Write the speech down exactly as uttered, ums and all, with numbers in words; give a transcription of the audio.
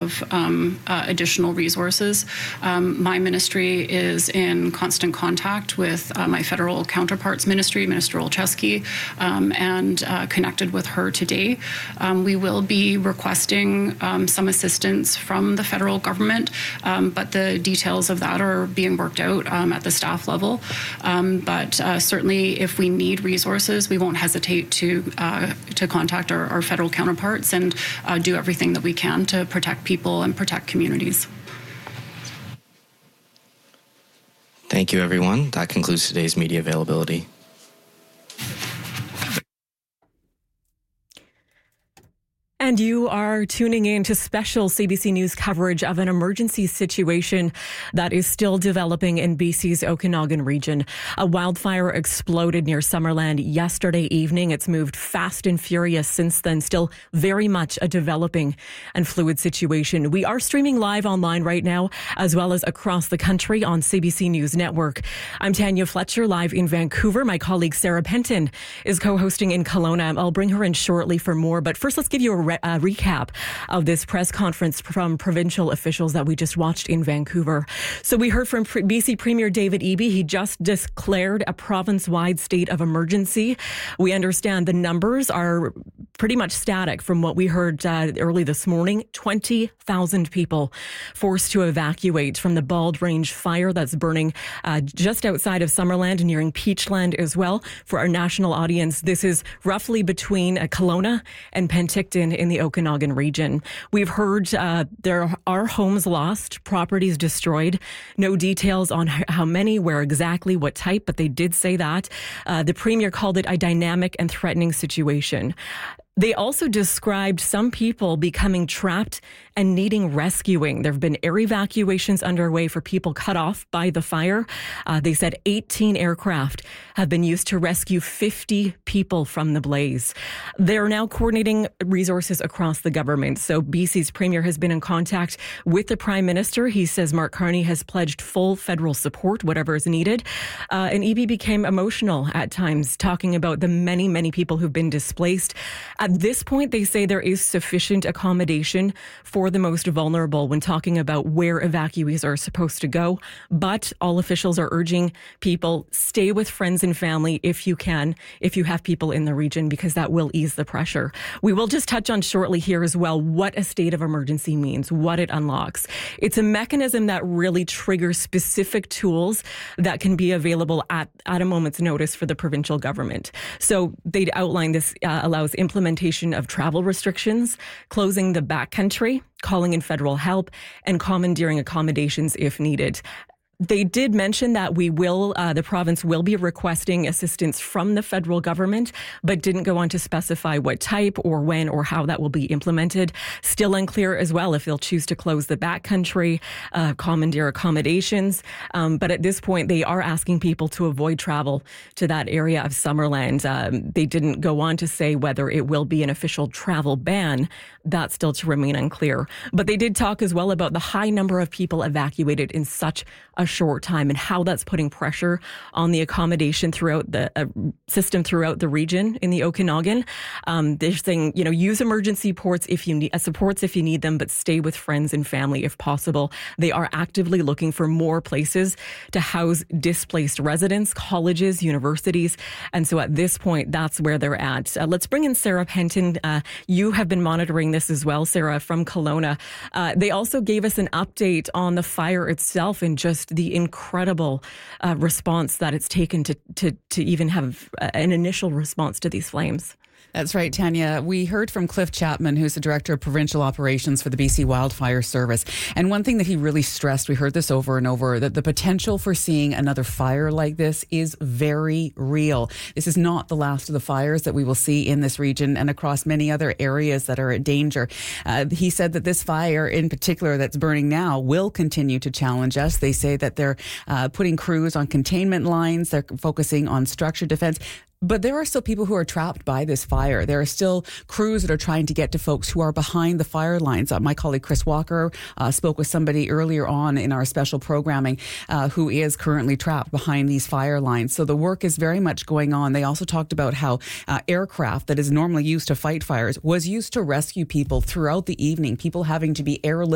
of um, uh, additional resources. Um, my ministry is in constant contact with uh, my federal counterparts ministry, Minister Olszewski, um, and uh, connected with her today. Um, we will be requesting um, some assistance from the federal government, um, but the details of that are being worked out um, at the staff level. Um, but uh, certainly, if we need resources, we won't hesitate to uh, to contact our, our federal counterparts and uh, do everything that we can to protect people and protect communities. Thank you, everyone. That concludes today's media availability. And you are tuning in to special C B C News coverage of an emergency situation that is still developing in B C's Okanagan region. A wildfire exploded near Summerland yesterday evening. It's moved fast and furious since then, still very much a developing and fluid situation. We are streaming live online right now, as well as across the country on C B C News Network. I'm Tanya Fletcher, live in Vancouver. My colleague Sarah Penton is co-hosting in Kelowna. I'll bring her in shortly for more, but first let's give you a re- Uh, recap of this press conference from provincial officials that we just watched in Vancouver. So we heard from B C Premier David Eby. He just declared a province-wide state of emergency. We understand the numbers are pretty much static from what we heard uh, early this morning. twenty thousand people forced to evacuate from the Bald Range fire that's burning uh, just outside of Summerland, nearing Peachland as well. For our national audience, this is roughly between uh, Kelowna and Penticton in the Okanagan region. We've heard uh, there are homes lost, properties destroyed. No details on how many, where exactly, what type, but they did say that. Uh, the Premier called it a dynamic and threatening situation. They also described some people becoming trapped and needing rescuing. There have been air evacuations underway for people cut off by the fire. Uh, they said eighteen aircraft have been used to rescue fifty people from the blaze. They're now coordinating resources across the government. So B C's Premier has been in contact with the Prime Minister. He says Mark Carney has pledged full federal support, whatever is needed. Uh, and Eby became emotional at times, talking about the many, many people who've been displaced. At this point, they say there is sufficient accommodation for the most vulnerable when talking about where evacuees are supposed to go. But all officials are urging people, stay with friends and family if you can, if you have people in the region, because that will ease the pressure. We will just touch on shortly here as well what a state of emergency means, what it unlocks. It's a mechanism that really triggers specific tools that can be available at, at a moment's notice for the provincial government. So they'd outline this uh, allows implementation of travel restrictions, closing the backcountry, calling in federal help, and commandeering accommodations if needed. They did mention that we will, uh, the province will be requesting assistance from the federal government, but didn't go on to specify what type or when or how that will be implemented. Still unclear as well if they'll choose to close the backcountry, uh, commandeer accommodations. Um, but at this point, they are asking people to avoid travel to that area of Summerland. Um, they didn't go on to say whether it will be an official travel ban. That's still to remain unclear. But they did talk as well about the high number of people evacuated in such a short time and how that's putting pressure on the accommodation throughout the uh, system throughout the region in the Okanagan. Um, they're saying, you know, use emergency ports if you need uh, supports if you need them, but stay with friends and family if possible. They are actively looking for more places to house displaced residents, colleges, universities, and so at this point, that's where they're at. Uh, let's bring in Sarah Penton. Uh, you have been monitoring this as well, Sarah, from Kelowna. Uh, they also gave us an update on the fire itself and just the incredible uh, response that it's taken to, to, to even have an initial response to these flames. That's right, Tanya. We heard from Cliff Chapman, who's the Director of Provincial Operations for the B C Wildfire Service. And one thing that he really stressed, we heard this over and over, that the potential for seeing another fire like this is very real. This is not the last of the fires that we will see in this region and across many other areas that are at danger. Uh, he said that this fire in particular that's burning now will continue to challenge us. They say that they're uh, putting crews on containment lines. They're focusing on structure defense. But there are still people who are trapped by this fire. There are still crews that are trying to get to folks who are behind the fire lines. Uh, my colleague Chris Walker uh, spoke with somebody earlier on in our special programming uh, who is currently trapped behind these fire lines. So the work is very much going on. They also talked about how uh, aircraft that is normally used to fight fires was used to rescue people throughout the evening, people having to be airlifted